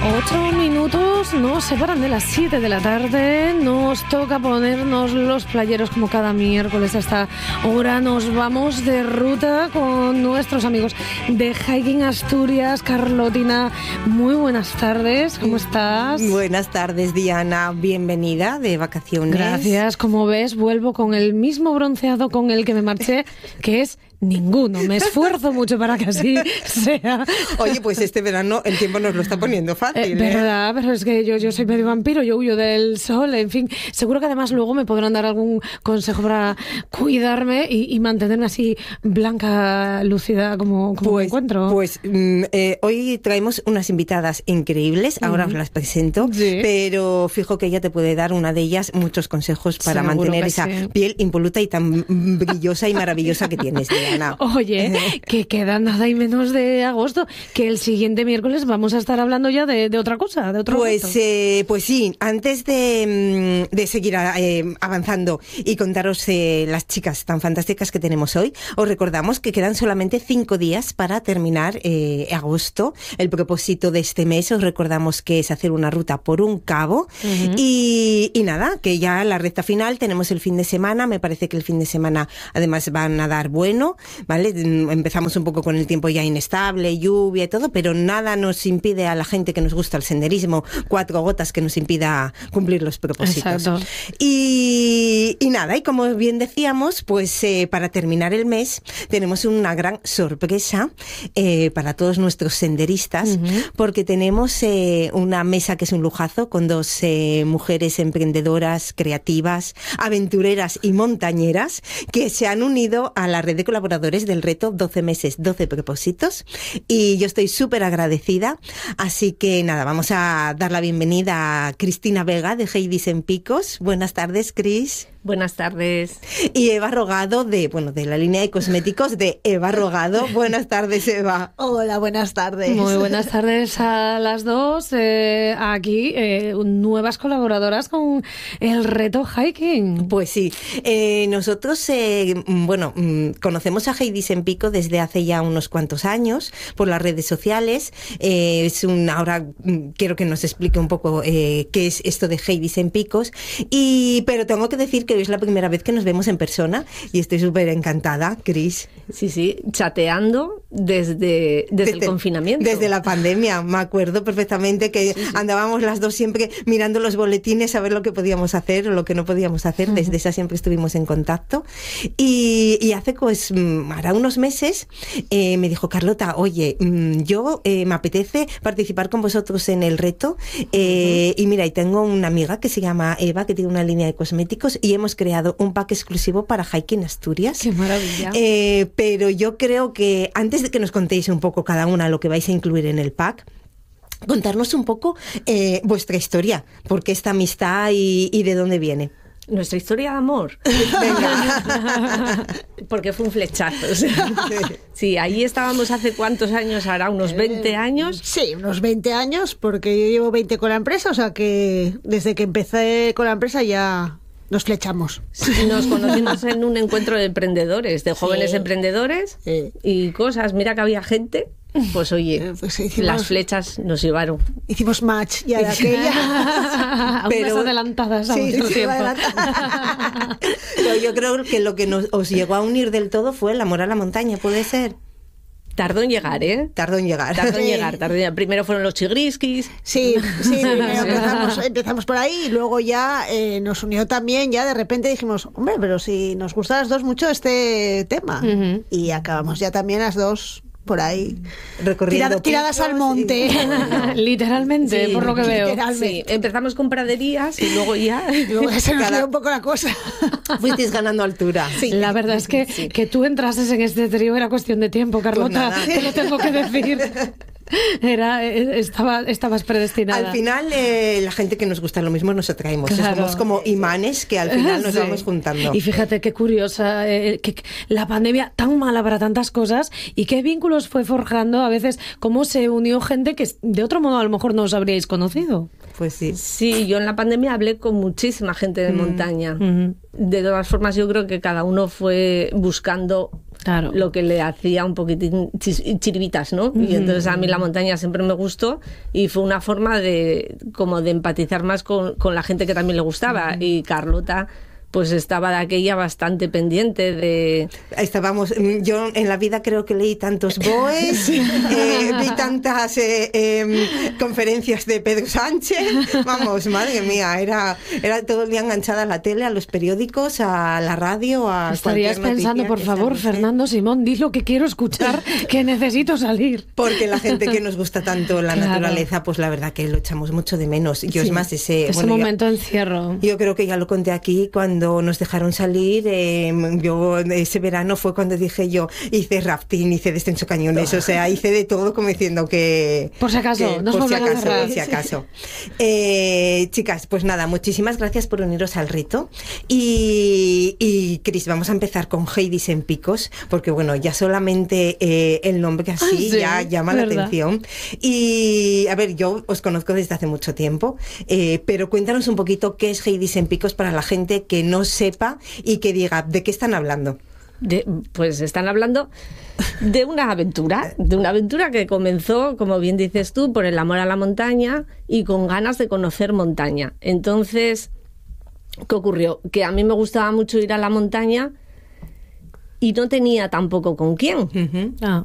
8 minutos nos separan de las 7 de la tarde. Nos toca ponernos los playeros como cada miércoles. A esta hora nos vamos de ruta con nuestros amigos de Hiking Asturias. Carlotina, muy buenas tardes. ¿Cómo estás? Buenas tardes, Diana. Bienvenida de vacaciones. Gracias. Como ves, vuelvo con el mismo bronceado con el que me marché, que es ninguno. Me esfuerzo mucho para que así sea. Oye, pues este verano el tiempo nos lo está poniendo fácil. Verdad, pero es que yo soy medio vampiro, yo huyo del sol, en fin. Seguro que además luego me podrán dar algún consejo para cuidarme y mantenerme así blanca, lúcida, como me encuentro. Pues hoy traemos unas invitadas increíbles, ahora os las presento, sí. Pero fijo que ella te puede dar, una de ellas, muchos consejos para mantener esa piel impoluta y tan brillosa y maravillosa que tienes, Diana. Oye, que queda nada y menos de agosto, que el siguiente miércoles vamos a estar hablando ya de otra cosa, de otro pues sí, antes de seguir avanzando y contaros las chicas tan fantásticas que tenemos hoy, os recordamos que quedan solamente 5 días para terminar agosto. El propósito de este mes, os recordamos que es hacer una ruta por un cabo. Y nada, que ya la recta final tenemos el fin de semana. Me parece que el fin de semana además van a dar bueno, ¿vale? Empezamos un poco con el tiempo ya inestable, lluvia y todo, pero nada nos impide a la gente que nos gusta el senderismo, 4 gotas que nos impida cumplir los propósitos. Exacto. Y nada, y como bien decíamos, pues para terminar el mes tenemos una gran sorpresa para todos nuestros senderistas, porque tenemos una mesa que es un lujazo con 2 mujeres emprendedoras, creativas, aventureras y montañeras que se han unido a la red de colaboradores del reto 12 meses, 12 propósitos, y yo estoy súper agradecida. Así que nada, vamos a dar la bienvenida a Cristina Vega de Heidis en Picos. Buenas tardes, Cris. Buenas tardes. Y Eva Rogado de la línea de cosméticos de Eva Rogado. Buenas tardes, Eva. Hola, buenas tardes. Muy buenas tardes a las dos. Aquí, nuevas colaboradoras con el reto hiking. Pues sí, nosotros, conocemos a Heidis en Pico desde hace ya unos cuantos años por las redes sociales. Ahora quiero que nos explique un poco qué es esto de Heidis en Picos. Pero tengo que decir que hoy es la primera vez que nos vemos en persona y estoy súper encantada, Cris. Sí, chateando desde el confinamiento. Desde la pandemia, me acuerdo perfectamente que andábamos las dos siempre mirando los boletines a ver lo que podíamos hacer o lo que no podíamos hacer. Desde esa siempre estuvimos en contacto. Y hace pues ahora unos meses me dijo Carlota, oye, yo me apetece participar con vosotros en el reto y mira, y tengo una amiga que se llama Eva, que tiene una línea de cosméticos y hemos creado un pack exclusivo para Hiking Asturias. ¡Qué maravilla! Pero yo creo que antes de que nos contéis un poco cada una lo que vais a incluir en el pack, contarnos un poco vuestra historia, por qué esta amistad y de dónde viene. Nuestra historia de amor. Venga. Porque fue un flechazo. O sea, sí, ahí estábamos hace cuántos años, ahora unos 20 años. Sí, unos 20 años, porque yo llevo 20 con la empresa, o sea que desde que empecé con la empresa ya nos flechamos. Nos conocimos en un encuentro de emprendedores, de jóvenes emprendendedores y cosas. Mira que había gente. Pues oye, las flechas nos llevaron. Hicimos match ya de aquella. Pero adelantadas a vuestro tiempo. Pero yo creo que lo que os llegó a unir del todo fue el amor a la montaña, ¿puede ser? Tardó en llegar, ¿eh? Tardó en llegar. Primero fueron los chigriskis. Sí, primero empezamos por ahí y luego ya nos unió también, ya de repente dijimos, hombre, pero si nos gusta a las dos mucho este tema. Y acabamos ya también las dos por ahí recorriendo tiradas al monte. Literalmente, por lo que veo. Sí, empezamos con praderías y luego ya se nos dio un poco la cosa. Fuisteis ganando altura. Sí. La verdad es que tú entrases en este trío era cuestión de tiempo, Carlota. Pues te lo tengo que decir. Estabas predestinada. Al final, la gente que nos gusta lo mismo nos atraemos. Claro. Somos como imanes que al final nos vamos juntando. Y fíjate qué curiosa, que la pandemia tan mala para tantas cosas y qué vínculos fue forjando a veces, cómo se unió gente que de otro modo a lo mejor no os habríais conocido. Pues sí. Sí, yo en la pandemia hablé con muchísima gente de montaña. De todas formas, yo creo que cada uno fue buscando lo que le hacía un poquitín chiribitas, ¿no? Y entonces a mí la montaña siempre me gustó y fue una forma de empatizar más con la gente que también le gustaba. Y Carlota pues estaba de aquella bastante pendiente de... Estábamos, yo en la vida creo que leí tantos BOEs, vi tantas conferencias de Pedro Sánchez, vamos, madre mía, era todo el día enganchada a la tele, a los periódicos, a la radio, a Estarías pensando, por favor, Fernando Simón, di lo que quiero escuchar, que necesito salir. Porque la gente que nos gusta tanto la naturaleza, pues la verdad que lo echamos mucho de menos. Yo es más, ese momento de encierro. Yo creo que ya lo conté aquí cuando nos dejaron salir, yo ese verano fue cuando dije yo, hice rafting, hice descenso cañones, o sea, hice de todo como diciendo que... Por si acaso, nos volvemos a cerrar. Por si acaso. Chicas, pues nada, muchísimas gracias por uniros al reto. Y Cris, vamos a empezar con Heidi Sempicos, porque bueno, ya solamente el nombre que así ya llama la atención. Y a ver, yo os conozco desde hace mucho tiempo, pero cuéntanos un poquito qué es Heidi Sempicos para la gente que no sepa y que diga, ¿de qué están hablando? Pues están hablando de una aventura que comenzó, como bien dices tú, por el amor a la montaña y con ganas de conocer montaña. Entonces, ¿qué ocurrió? Que a mí me gustaba mucho ir a la montaña y no tenía tampoco con quién.